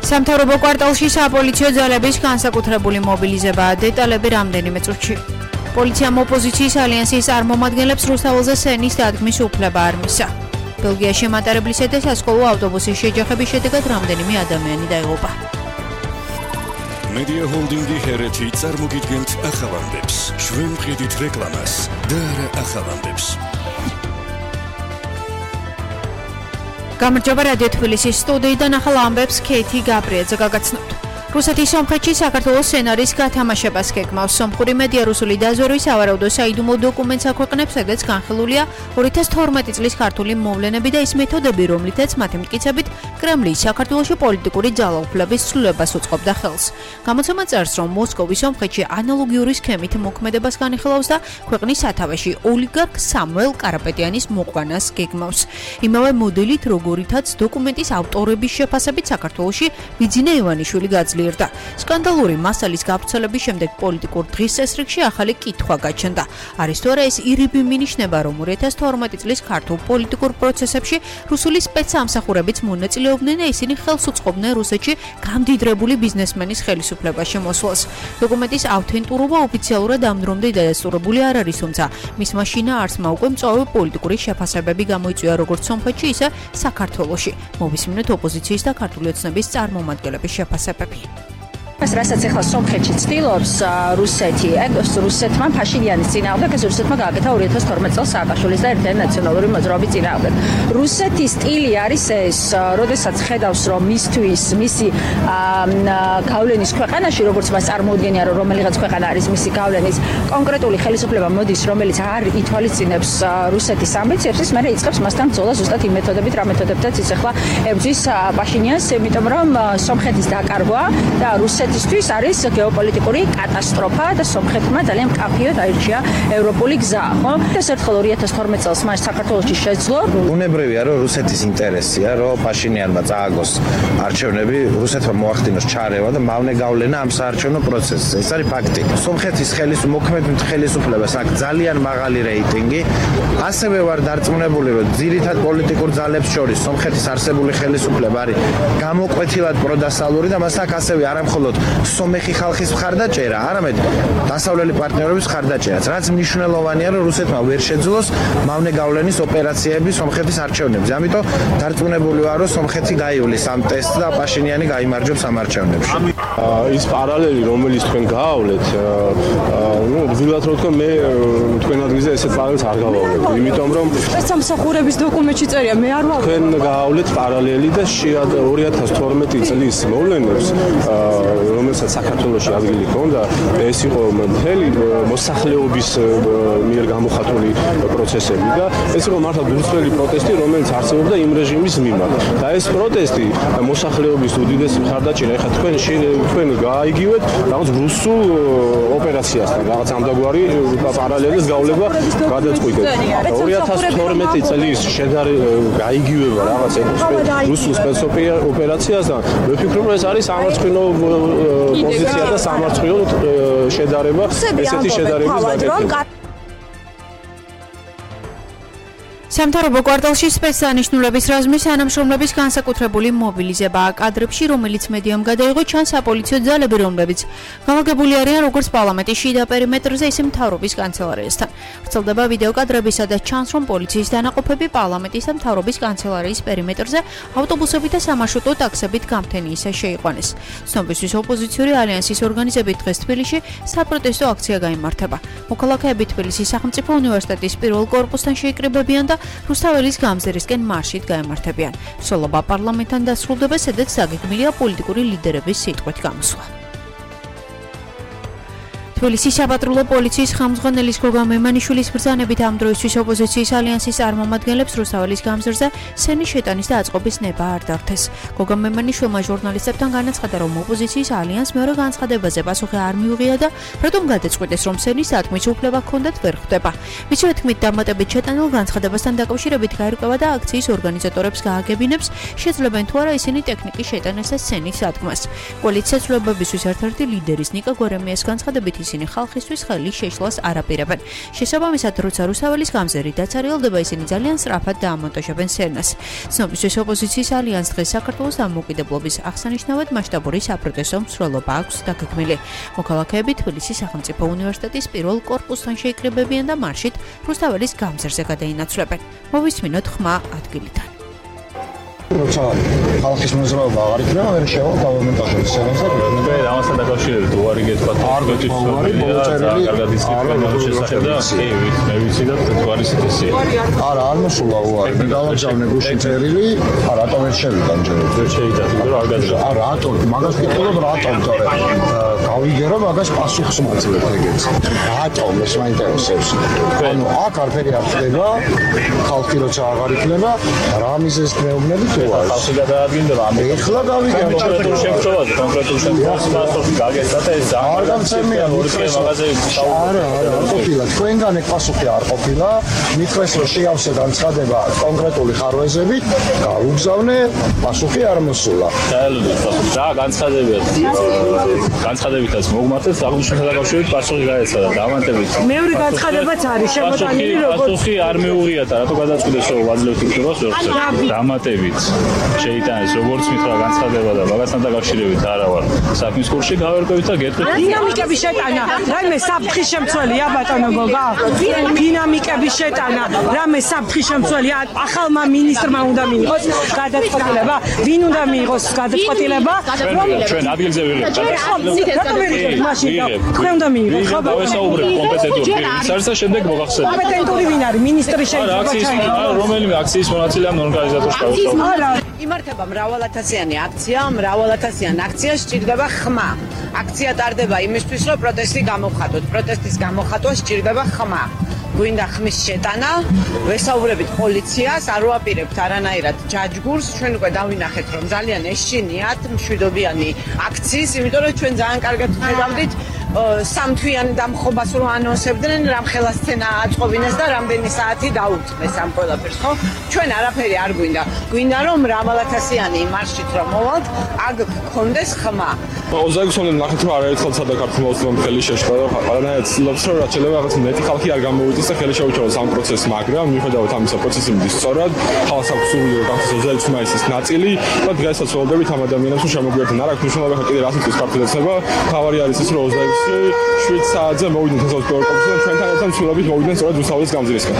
სამთავრობო კვარტალში საპოლიციო ძალების განსაკუთრებული მობილიზებაა. დეტალები რამდენიმე წუთში. პოლიციამ ოპოზიციის ალიანსის წარმომადგენლებს რუსთაველზე სენის დადგმის უფლება არ მისცა. ბელგიაში მატარებლისა და სასკოლო ავტობუსის შეჯახების შედეგად რამდენიმე ადამიანი დაიღუპა. Media Holding-ი ჰერეთი წარმოგიდგენთ ახალამდებს, შვენყიდით რეკლამას და არა ახალამდებს. გამარჯობა რადიო თბილისის სტუდიიდან ახალ ამბებს ქეთი გაბრიაძე გაგაცნობთ. რუსეთის სომხეთში საქართველოს სცენარის გათამაშებას გეგმავს. სომხური მედია რუსული დაზვერვის ავარაუდო საიდუმლო დოკუმენტს აქვეყნებს, სადაც განხილულია 2012 წლის ქართული მოვლენები და ის მეთოდები, რომლითაც მათი მტკიცებით კრემლი საქართველოში პოლიტიკური ძალაუფლების ცვლილებას უწყობდა ხელს. გამოცემა წერს, რომ მოსკოვი სომხეთში ანალოგიური სქემით მოქმედებას განიხილავს და ქვეყნის სათავეში ოლიგარქ სამუელ კარაპეტიანის მოყვანას გეგმავს. იმავე მოდელით, როგორითაც დოკუმენტის ავტორების შეფასებით საქართველოში ბიძინა ივანიშვილი გაძლიერდა. სკანდალური მასალის გავრცელების შემდეგ პოლიტიკურ დღის წესრიგში ახალი კითხვა გაჩნდა. არის თუ არა ეს ირიბი მინიშნება, რომ 2012 წლის ქართულ პოლიტიკურ პროცესებში რუსული სპეცსამსახურებიც მონაწილეობდნენ და ისინი ხელს უწყობდნენ რუსეთში გამდიდრებული ბიზნესმენის ხელისუფლებას შემოსვლას. დოკუმენტის ავთენტურობა ოფიციალურად ამ დრომდე დადასტურებული არ არის, თუმცა მისმა შინაარსმა უკვე მწვავე პოლიტიკური შეფასებები გამოიწვია როგორც სომხეთში, ისე საქართველოში. მოვისმინოთ ოპოზიციის და ქართული ოცნების წარმომადგენლების შეფასებები. რასაც ახლა სომხეთში ცდილობს რუსეთმა ფაშინიანის წინააღმდეგ, ეს რუსეთმა გააკეთა 2012 წელს სააკაშვილის და ერთიანი ნაციონალური მოძრაობის წინააღმდეგ. რუსეთის სტილი არის ეს, როდესაც ხედავს, რომ მისი გავლენის ქვეყანაში, როგორც მას წარმოუდგენია, რომ რომელიღაც ქვეყანა არის მისი გავლენის კონკრეტული ხელისუფლება მოდის, რომელიც არ ითვალისწინებს რუსეთის ამბიციებს, ის მერე იწყებს მასთან ბრძოლა ზუსტად იმ მეთოდებით, რა მეთოდებითაც ის ახლა ებრძვის ფაშინიანს, იმიტომ რომ სომხეთის დაკარგვა და რუსეთისთვის არის გეოპოლიტიკური კატასტროფა და სომხეთმა ძალიან მკაფიოდ აირჩია ევროპული გზა, ხო? ეს ერთხელ 2012 წელს მას საქართველოში შეძლო. უნებრივია, რომ რუსეთის ინტერესია, რომ ფაშინიანმა წააგოს არჩევნები, რუსეთმა მოახდინოს ჩარევა და მავნე გავლენა ამ საარჩევნო პროცესზე. ეს არის ფაქტი. სომხეთის მოქმედ ხელისუფლებას აქვს ძალიან მაღალი რეიტინგი. ასევე ვარ დარწმუნებული, რომ ძირითად პოლიტიკურ ძალებს შორის სომხეთის არსებული ხელისუფლება არის გამოკვეთილად პროდასალური და მას აქვს ასევე არამხოლოდ სომეხი ხალხის მხარდაჭერა, არამედ დასავლელი პარტნიორების მხარდაჭერაც, რაც მნიშვნელოვანია, რომ რუსეთმა ვერ შეძლოს მავნე გავლენის ოპერაციები სომხეთის არჩევნებზე. ამიტომ დარწმუნებული ვარ, რომ სომხეთი გაივლის ამ ტესტს და პაშინიანი გაიმარჯვებს ამ არჩევნებში. ის პარალელი, რომელიც თქვენ გაავლეთ, ვილად რომ თქვენ მე თქვენ ადგილზე ესეთ პარალელს არ გავავლებ, იმიტომ რომ სპეცსამსახურების დოკუმენტში წერია, მე არ ვავლებ. თქვენ გაავლეთ პარალელი და 2012 წლის მოვლენებს, რომელსაც საქართველოში ადგილი ჰქონდა, ეს იყო მთელი მოსახლეობის მიერ გამოხატული პროცესები და ეს იყო მართლა დურძხველი პროტესტი, რომელიც არსებობდა იმ რეჟიმის მიმართ. და ეს პროტესტი მოსახლეობის უდიდესი მხარდაჭერა, ეხლა თქვენ გაიგივეთ რაღაც რუსულ ოპერაციასთან, რაღაც ამდაგვარი პარალელის გავლება გადაწყვიტეთ. 2012 წლის გაიგივება რაღაც რუსულ სპეცოპერაციასთან, მე ვფიქრობ, რომ ეს არის სამარცხვინო პოზიცია და სამარცხვინო შედარება, ესეთი შედარების გაკეთება. სამთავრობო კვარტალში სპეცსანიშნულების რაზმის თანამშრომლების განსაკუთრებული მობილიზებაა კადრებში, რომელიც მედიამ გადაიღო, ჩანს საპოლიციო ძალები, რომლებიც გამაგებული არიან როგორც პარლამენტის შიდა პერიმეტრზე, ისე მთავრობის კანცელარიასთან. ვრცელდება ვიდეო კადრები, სადაც ჩანს, რომ პოლიციის დანაყოფები პარლამენტის და მთავრობის კანცელარიის პერიმეტრზე ავტობუსებით და სამარშრუტო ტაქსებით გამთენიისა შეიყვანეს. ცნობისთვის ოპოზიციური ალიანსის ორგანიზებით დღეს თბილისში საპროტესტო აქცია გაიმართება. მოქალაქეები თბილისის სახელმწიფო უნივერსიტეტის პირველ კორპუსთან შეიკრიბებიან და რუსთაველის გამზერისკენ მარშით გაემართებიან. სოლობა პარლამენტთან დასრულდება, სადაც დაგეგმილია პოლიტიკური ლიდერების სიტყვით გამოსვლა. თბილისის საპატრულო პოლიციის ხელმძღვანელის გოგა მემანიშვილის ბრძანებით ამ დროისთვის ოპოზიციის ალიანსის წარმომადგენლებს რუსთაველის გამზერზე სენის შეტანის და აწყობის ნება არ დართეს. გოგა მემანიშვილმა ჟურნალისტებთან განაცხადა, რომ ოპოზიციის ალიანს მეორე განცხადებაზე პასუხი არ მიუღია და რატომ გადაწყვიტეს, რომ სენის დადგმის უფლება ჰქონდათ ვერ ხვდება. მისივე თქმით, დამატებით შეტანილ განცხადებასთან დაკავშირებით გაირკვევა და აქციის ორგანიზატორებს გააგებინებს, შეძლებენ თუ არა ისინი ტექნიკის შეტანას და სენის დადგმას. კოალიციის ცვლილებებისთვის ერთ-ერთი ლიდერის ნიკა გვერემიას განცხადებით, ისინი ხალხისთვის ხელის შეშლას არ აპირებენ. შესაბამისად, როცა რუსთაველის გამზერი დაცარიელდება, ისინი ძალიან სწრაფად დაამონტაჟებენ სცენას. ცნობისთვის ოპოზიციის ალიანს დღეს საქართველოს დამოუკიდებლობის აღსანიშნავად მასშტაბური საპროტესტო მსვლელობა აქვს დაგეგმილი. მოქალაქეები თბილისის სახელმწიფო უნივერსიტეტის პირველ კორპუსთან შეიკრიბებიან და მარშით რუსთაველის გამზერზე გადაინაცვლებენ. მოვისმინოთ ხმა ადგილიდან. როცა ხალხის მოძრაობა აღარ იქნება, ვერ შევა დავამონტაჟოთ სცენას და მე ამასთან დაკავშირებით უარი გეთქვათ პროტესტის კარგად ისკრიბება შესახებ და მე ვიცი და თქვარი სიტესი. არა, არ მოსულა უარი. მე გავაგზავნე გუშინ წერილი, რატომ ვერ შევიდა ჯერ. ვერ შევიდა, იმიტომ რომ არ გაძლო. არა, რატომ? მაგას ვიტყოდობ რატომ, თორე გავიგერო მაგას პასუხს მოწევთ ეგეც. რატომ ეს მაინტერესებს? ანუ აქ არაფერი არ ხდება, ხალხი როცა აღარ იქნება, რა მიზეზს მეუბნებით? ხალხი გადაადგინდება ამ ეხლა გავიგე კონკრეტულ შემთხვევაში პასუხი გაგეცათ ეს არ გამცემია არა ყოფილა თქვენგან ეგ პასუხი არ ყოფილა მითხრეს რომ შეავსე განცხადება კონკრეტული ხარვეზებით გაუგზავნე პასუხი არ მოსულა რა განცხადებითაც მოგმართეთ აღნიშნულთან დაკავშირებით პასუხი გაეცადა დამატებით მეორე განცხადებაც არის შემოტანილი როგორც პასუხი არ მეუღიათ რატო გადაწყვიტეს რომ ვაძლევთ უფლებას დამატებით შეიტანეს როგორც მითხრა განცხადება და მაგასთან დაკავშირებით არა ვარ საქმის კურსში გავერკვევით და გეტყვით დინამიკების შეტანა რაიმე საფრთხის შემცველია ბატონო გოგა დინამიკების შეტანა რაიმე საფრთხის შემცველია ახალმა მინისტრმა უნდა მიიღოს გადაწყვეტილება ვინ უნდა მიიღოს გადაწყვეტილება ჩვენ ადგილზე ვიღებთ რატომ ვერ იღებთ მაშინ თქვენ უნდა მიიღოთ ხო დავესაუბრებ კომპეტენტურ პირს არის და შემდეგ მოგახსენებთ კომპეტენტური ვინ არის მინისტრი შეიძლება ჩაიგდოს რომელიმე აქციის მონაწილე ან ორგანიზატორს გავუსწავლოთ იმართება მრავალათასიანი აქცია სჭირდება ხმა. აქცია ტარდება იმისთვის, რომ პროტესტი გამოვხატოთ. პროტესტის გამოხატვა სჭირდება ხმა. გვინდა ხმის შეტანა, ვესაუბრებით პოლიციას, არ ვაპირებთ არანაირად ჯაჯგურს, ჩვენ უკვე დავინახეთ, რომ ძალიან ეშინიათ მშვიდობიანი აქციის, იმიტომ რომ ჩვენ ძალიან კარგად ვხედავდით სამთვიანი დამხობას რო ანონსებდნენ, რამხელა სცენა აწყობინეს და რამდენი საათი დაუწყეს ამ ყველაფერს, ხო? ჩვენ არაფერი არ გვინდა. გვინდა რომ მრავალათასიანი მარშით რომ მოვალთ, აქ გქონდეს ხმა. 26-მდე ნახეთ რომ არაერთხელ საქართველოს ხელი შეშლა და ყველანაირად ცდილობს რომ რაც შეიძლება რაღაც მეტი ხალხი არ გამოვიდეს და ხელი შეუჩეროს ამ პროცესს, მაგრამ მიუხედავად ამისა პროცესი მიდის სწორად, ხალხს აქვს სურვილი რომ გახდეს 26 მაისის ნაწილი და დღესაც ველოდებით ამ ადამიანებს რომ შემოგვიერთდნენ. არ აქვს მნიშვნელობა ხა კიდე რას მიწვის ქართულეცება, თავარი არის ის რომ 7 საათზე მოვიდნენ თესავსკის კორპუსში და ჩვენთან ერთად მსვლელობით მოვიდნენ სწორედ რუსთაველის გამზირისკენ.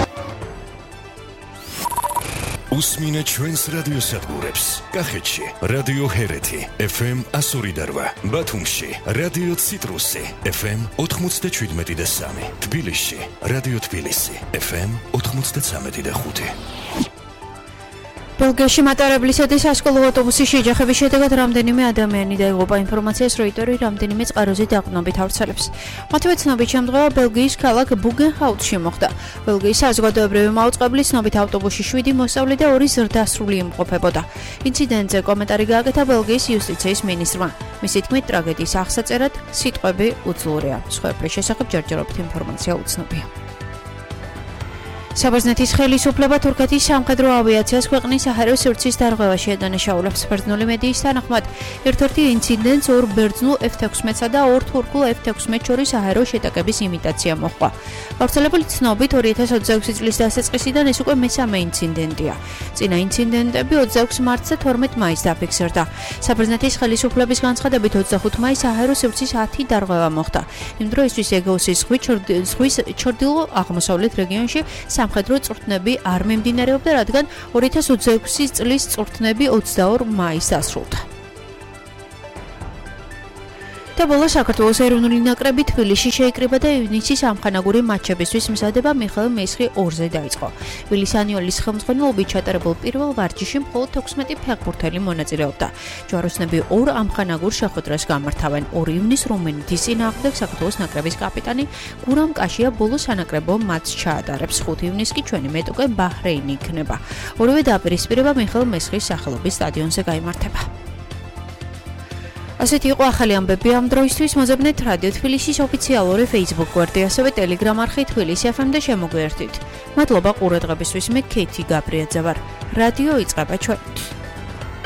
უსმინეთ ჩვენს რადიოსადგურებს. კახეთში რადიო ჰერეთი FM 102.8, ბათუმში რადიო ციტრუსი FM 97.3, თბილისში რადიო თბილისი FM 93.5. ბელგიაში მატარებლისა და სასკოლო ავტობუსის შეჯახების შედეგად რამდენიმე ადამიანი დაიღუპა. ინფორმაციას როიტორი რამდენიმე წყაროზე დაყრდნობით ავრცელებს. მათივე ცნობით შემთხვევა ბელგიის ქალაქ ბუგენჰაუზში მოხდა. ბელგიის საზოგადოებრივი მაუწყებლის ცნობით ავტობუსში 7 მოსწავლე და 2 ზრდასრული იმყოფებოდა. ინციდენტზე კომენტარი გააკეთა ბელგიის იუსტიციის მინისტრმა. მისი თქმით, ტრაგედიის აღსაწერად სიტყვები უძლურია. სხვაებრივ შესახებ ჯერჯერობით ინფორმაცია უცნობია. საბერძნეთის ხელისუფლება თურქეთის სამხედრო ავიაციას ქვეყნის საჰაერო სივრცის დარღვევაში ედანაშაულებს. ბერძნული მედიის თანახმად, ერთ-ერთი ინციდენტს 2 ბერძნულ F-16-სა და 2 თურქულ F-16 შორის საჰაერო შეტაკების იმიტაცია მოჰყვა. გავრცელებული ცნობით 2026 წლის დასაწყისიდან ეს უკვე მესამე ინციდენტია. წინა ინციდენტები 26 მარტს და 12 მაისს დაფიქსირდა. საბერძნეთის ხელისუფლების განცხადებით 25 მაისს საჰაერო სივრცის 10 დარღვევა მოხდა. იმ დროისთვის ეგეოსის ზღვის ჩრდილო-აღმოსავლეთ რეგიონში სამხედრო წვრთნები არ მიმდინარეობდა, რადგან 2026 წლის წვრთნები 22 მაისს დასრულდა. და ბოლოს საქართველოს ეროვნული ნაკრები თბილისში შეიკრიბა და ივნისის ამხანაგური მატჩებისთვის მზადება მიხეილ მესხი 2-ზე დაიწყო. ვილისანიოლის ხელმძღვანელობით ჩატარებულ პირველ ვარჯიშში მხოლოდ 16 ფეხბურთელი მონაწილეობდა. ჯვაროსნები 2 ამხანაგურ შეხვედრას გამართავენ. 2 ივნისს რუმინეთის წინააღმდეგ საქართველოს ნაკრების კაპიტანი გურამ კაშია ბოლოს ანაკრებო მატჩს ჩაატარებს. 5 ივნისს კი ჩვენი მეტოქე ბაჰრეინი იქნება. ორივე დაპირისპირება მიხეილ მესხის სახელობის სტადიონზე გაიმართება. ასეთი იყო ახალი ამბები ამ დროისთვის. მოძებნეთ რადიო თბილისის ოფიციალური Facebook გვერდი, ასევე Telegram არხი თბილისი FM და შემოგვიერთდით. მადლობა ყურადღებისთვის. მე ქეთი გაბრიაძე ვარ. რადიო იწყება ჩვენ.